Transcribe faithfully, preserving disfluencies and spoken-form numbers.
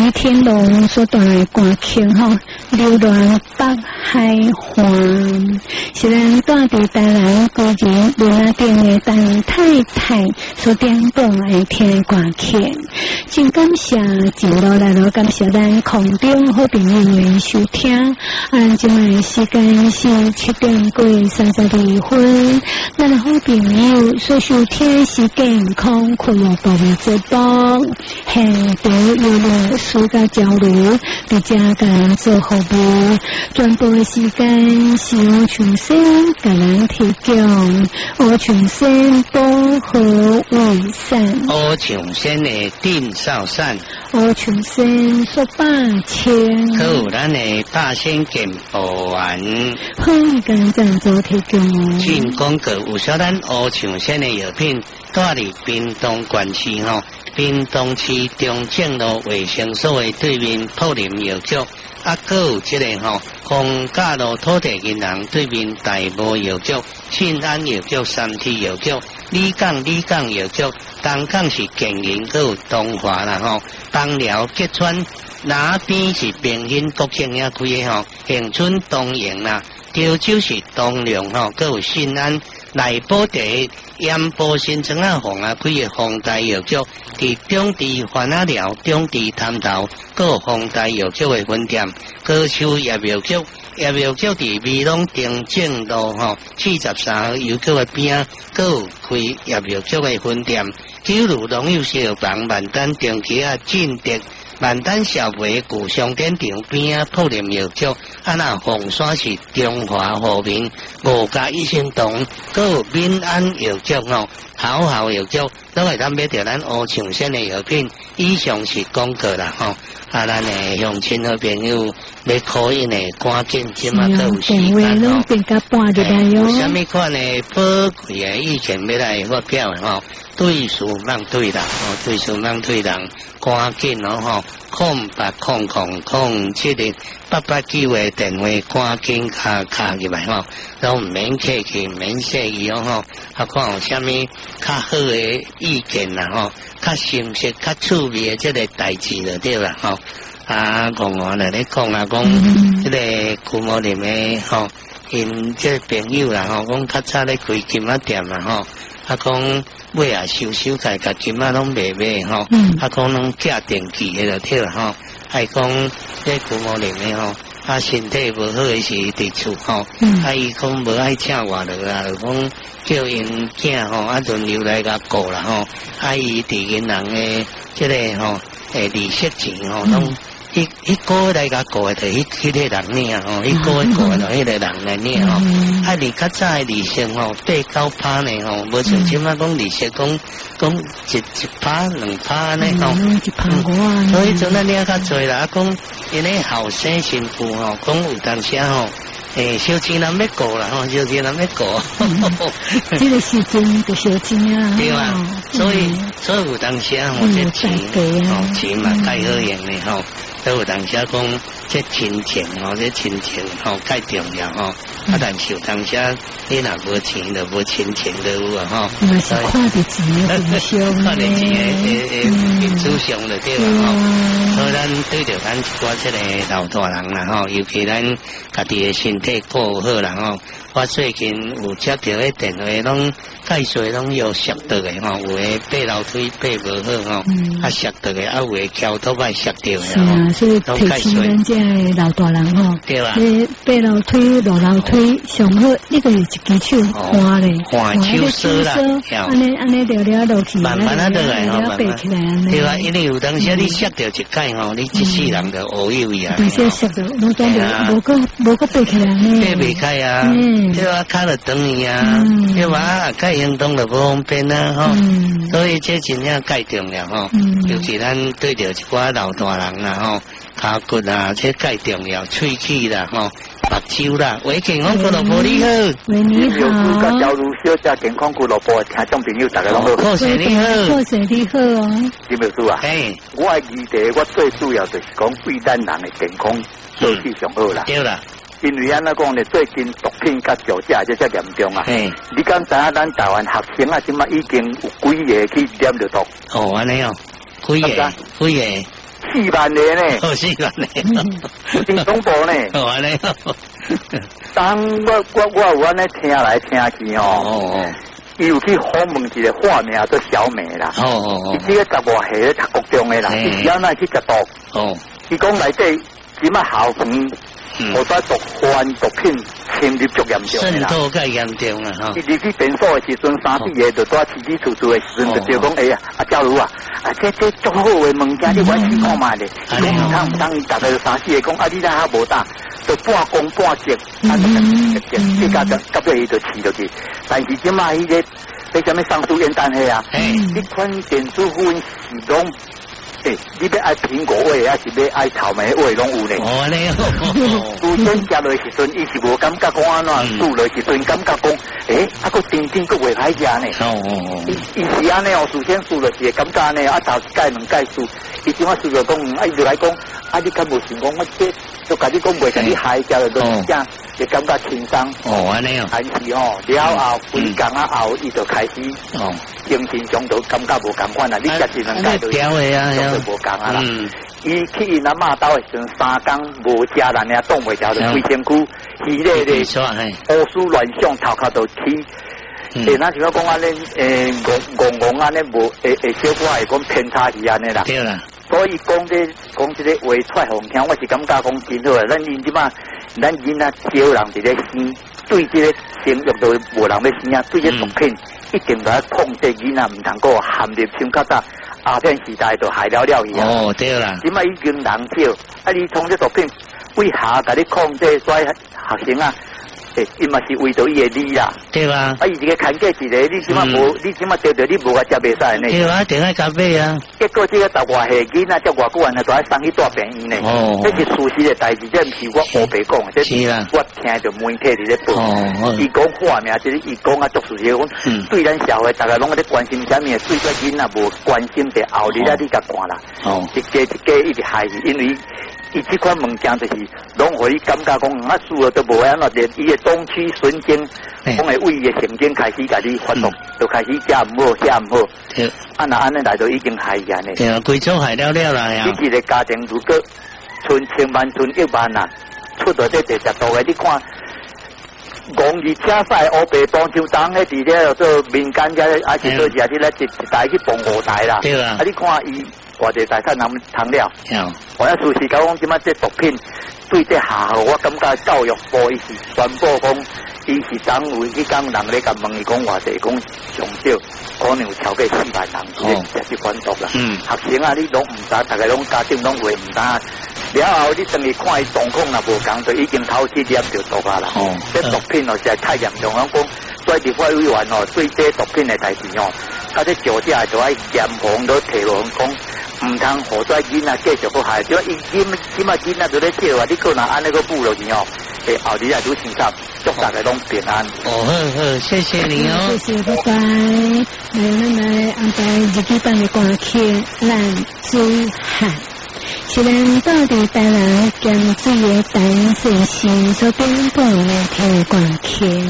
李天龙所带来歌曲吼，流乱北海岸，是咱带伫台南古人轮啊顶的陈太太所点播来听的歌曲。真感谢一路来路感谢咱空中好朋友的收听。啊，咱今晚时间是七点过三十二分，咱的好朋友所收听是健康俱乐部的节目，现场有了暑假交流，伫遮甲人做服务。转播的时间是我重新甲人提供，我重新保护卫生， 我重新的定少善， 我重新说百千， 还有咱的百姓健保员， 欢迎甲人这样做提供。 进广告有小咱我重新的药品，住伫屏东县市吼，屏东市中正路卫生所的对面普林药局。啊，还有这个吼，洪家路土地银行对面大埔药局、信安药局、三体药局、李港李港药局，东港是建营，还有东华啦吼，东寮吉川那边是平兴国庆遐开的吼，恒春东营啦，潮州是东龙吼，还有信安。内埔地盐埔新庄啊，红啊开嘅红大药局，伫中地番仔寮、中地潭头，还有红大药局嘅分店。高秋叶药局，叶药局伫美浓中正路吼四十三号邮局嘅边啊，还有开叶药局嘅分店。九如农友小房万丹长期啊进德。万丹小肥古商店场边啊，普林药局，啊那红山是中华和平五家医生堂，还有民安药局吼，好好药局，都会咱买到咱乌长线的药品。以上是广告啦吼，啊咱的乡亲好朋友要可以呢，赶紧今仔都有时间吼。有啥物款的宝贵的意见要来发表的吼？对事莫对人吼，对事莫对人，赶紧哦吼，空八空空空七零八八九的电话，赶紧卡卡入来吼，都唔免客气，唔免谢意哦吼，啊看有啥物较好的意见啦吼，较深刻、较趣味的这个代志就对啦吼。啊，讲我来咧讲啊，讲这个古某林的吼，因这朋友啦吼，讲较早咧开金仔店啦吼，啊讲。尾啊收收在甲金仔拢卖卖吼，啊讲拢假定期的就对啦吼，还讲这古某林的吼，啊身体无好的是伫厝吼，啊伊讲无爱请外劳啦，就讲叫因囝吼啊轮流来甲顾啦吼，啊伊伫银行的这个吼诶利息钱吼拢。一一个来甲顾的，就迄迄个人呢吼，一个顾的就迄个人来呢吼。啊，你较早的利息吼，八九趴呢吼，无像即摆讲利息讲讲一一趴两趴呢吼。一趴五。所以阵咱了较侪啦，讲因咧后生媳妇吼，讲有当时吼。诶，小钱人要顾啦吼，小钱人要顾。 这个时阵就小钱啊。 对啊，所以所以有当时啊，吼，这钱吼钱嘛介好用的吼。都有当时讲，这亲情吼，这亲情吼介重要吼。啊，但是有当时你若无钱，就无亲情就有啊吼。 嘛是看得钱的互相看得钱的诶诶民主上就对啦吼。所以咱对着咱一寡这个老大人啦吼，尤其咱家己的身体顾好啦吼。我最近有接到个电话，拢介绍拢有摔到的吼，有诶爬楼梯爬无好吼，啊摔到的，啊有诶桥头摆摔到的吼。 啊，所以提醒咱这老大人吼， 对啦， 你爬楼梯、落楼梯上好，你个是一只手换咧， 换手手啦， 安尼安尼掉了落去， 慢慢啊落来吼，慢慢对啊，因为有当时你摔到一摆吼，你一世人就乌有呀。 但是摔到，侬讲无无个无个爬起来呢， 爬袂开啊。对啊，脚就长去啊，对吧？介运动就不方便啊，吼、嗯。所以这真正介重要吼，嗯、尤其咱对着一寡老大人啦吼，骹骨啊，这介重要，喙齿啦吼，目睭啦，维健康俱乐部你好， 喂你好， 有交流小姐健康俱乐部的听众朋友大家拢好， 贺谢你好， 贺谢你好哦。 金秘书啊， 嘿， 我的议题我最主要就是讲对咱人的健康做起上好啦， 对啦。 因为安怎讲呢？最近毒品甲酒驾这遮严重啊！你敢知影咱台湾学生啊，即马已经有几个去染着毒？ 哦，安尼哦，几个？几个？ 四万年呢， 好四万年， 真恐怖呢。 好安尼。 当我我我有安尼听来听去哦，伊有去访问一个化名做小美啦， 哦哦哦， 伊这个十外岁咧读高中的啦，伊要那去食毒， 哦， 伊讲内底即马校园，我在毒贩毒品侵入足严重啦， 渗透介严重啊！哈， 伊入去诊所的时阵，三四个就带起起楚楚的时阵，就就讲哎呀，啊假如啊，啊这这足好的物件，你快去看卖咧，伊讲唔通唔通，伊逐个三四个讲啊，你那还无打。就半工半职，啊，就直接即家就到尾伊就饲落去。但是即马迄个，迄什么上述烟弹迄啊，你款电子烟是拢，诶，你要爱苹果味，还是要爱草莓味，拢有呢。 哦，你哦， 拄先食落时阵，伊是无感觉讲安怎，煮落时阵感觉讲，诶，啊个甜甜个袂歹食呢。哦哦哦，伊伊是安尼哦，事先煮落是感觉安尼，啊头一盖两盖煮，伊即马输着讲，啊伊就来讲，啊你敢无想讲我这？就甲你讲袂甲你害食了，就正就感觉轻松。哦，安尼哦。但是吼，了后规工啊后，伊就开始哦，精神上都感觉无共款啦。你食一两盖就调的啊， 就无共啊啦。伊去因阿嬷兜的时阵，三工无食，人家挡袂牢，就规身躯虚咧咧，胡思乱想，头壳就起。诶，那像我讲安尼，诶，戆戆戆安尼无，诶诶，小可会讲偏差是安尼啦。对啦。所以讲这讲这个话出来互听，我是感觉讲真好啊！咱因即马，咱囡仔少人伫咧生，对这个生育都无人要生啊，对这毒品一定要控制囡仔，唔通个含入像较早鸦片时代就害了了去啊！哦，对啦，即马已经人少，啊，你从这毒品为下甲你控制，所以学生啊。诶，伊嘛是为着伊的利啦，对吧？啊，伊一个看价一个，你即马无，你即马对着你无甲食袂使呢。对啊，定爱加买啊。结果这个十外岁囡仔，才偌久安尼，都爱送去大病院呢。哦，这是事实的代志，这毋是我胡白讲，这是我听着媒体伫咧报。哦，伊讲话名，就是伊讲啊，作事是讲，对咱社会大家拢在关心啥物，对这囡仔无关心的后日啊，你甲看啦。哦，一家一家一直害去，因为。伊这款物件就是，拢互伊感觉讲，啊，输了都无安怎，连伊的东区神经，讲会为伊的神经开始甲你发动，就开始食唔好，食唔好。啊，那安尼来都已经害人嘞。对啊，规组害了了啦呀。你一个家庭如果存千万存一万啊，出到这第十度的，你看，戆二车赛乌白棒球场迄伫咧做民间嘅，还是做啥啲咧，一一台去蹦五台啦。对啊。啊，你看伊。偌济财产人通了，我要事实讲，即马这毒品对这下号，我感觉教育部伊是宣布讲，伊是党委去讲人咧甲问伊讲偌济，讲上少可能有超过四万人咧食这款毒啦。嗯，学生啊，你拢唔知，大家拢家长拢话唔知，了后你等于看伊状况若无共，就已经头几点就毒啊啦。哦，这毒品哦实在太严重，我讲所以立法委员哦对这毒品的代志哦，啊这酒驾就爱严防都提落讲。唔通何在囡仔继续去害，就伊今今仔囡仔都咧笑啊！你可能安尼个补落去哦，诶，后日啊都清楚，祝大家拢平安。哦，好好，谢谢你哦， 谢谢，拜拜。来，咱来安排日记版的歌曲《烂子汉》。虽然到底台湾咸水的淡水是所编播的歌曲。